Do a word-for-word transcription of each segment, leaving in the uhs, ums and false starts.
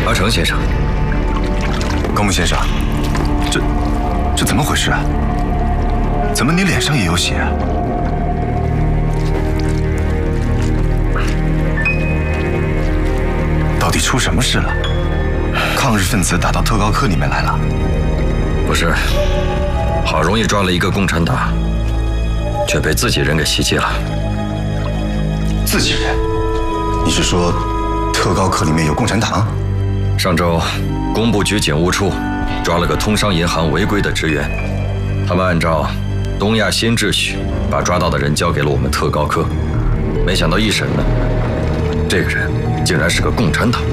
阿成先生， 高木先生，这这怎么回事啊？怎么你脸上也有血啊？到底出什么事了？抗日分子打到特高科里面来了？ 不是，好容易抓了一个共产党，却被自己人给袭击了。 自己人？你是说特高科里面有共产党？ 上周，工部局警务处抓了个通商银行违规的职员，他们按照东亚新秩序把抓到的人交给了我们特高科，没想到一审呢，这个人竟然是个共产党。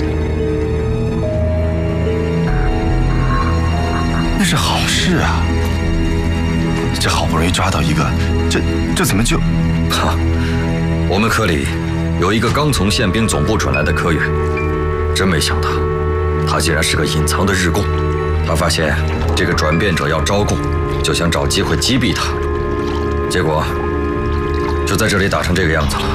那是好事啊！这好不容易抓到一个，这这怎么就…… 哈，我们科里有一个刚从宪兵总部转来的科员，真没想到，他竟然是个隐藏的日共。他发现这个转变者要招供，就想找机会击毙他，结果就在这里打成这个样子了。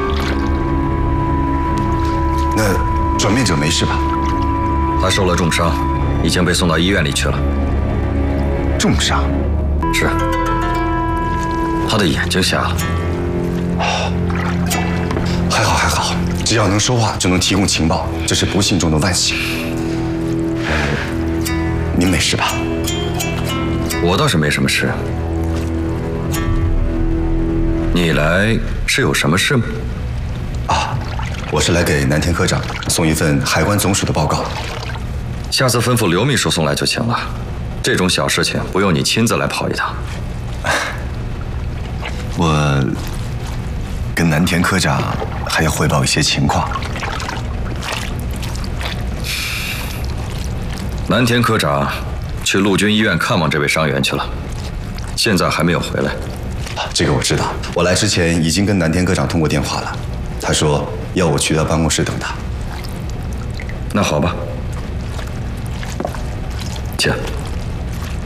那转变者没事吧？ 他受了重伤，已经被送到医院里去了。 重伤？ 是，他的眼睛瞎了。 还好还好，只要能说话就能提供情报，这是不幸中的万幸。您没事吧？ 我倒是没什么事。你来是有什么事吗？ 啊，我是来给南田科长送一份海关总署的报告。 下次吩咐刘秘书送来就行了。这种小事情不用你亲自来跑一趟。 我跟南田科长还要汇报一些情况。 南田科长去陆军医院看望这位伤员去了，现在还没有回来。 这个我知道，我来之前已经跟南田科长通过电话了，他说要我去他办公室等他。 那好吧，见。